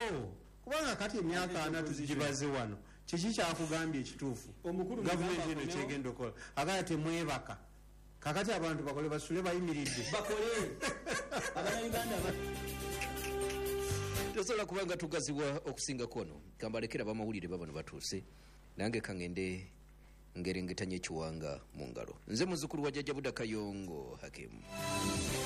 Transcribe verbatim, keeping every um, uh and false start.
bakolewo kubanga kati emyaka ana tugibaze wano kiki kyakugambye ekituufu gavumenti eno kyegenda okola agala temwebaka kakati abantu bakole basule bayimiridde bakole abanayuganda tosobola kubanga tugazibwa okusingako ono kambalekera bamawulire babano batuuse nange kangende ngerengetanya ekiwanga mu ngalo nze muzzukulu wa jjajja Budda Kayongo Hakimu.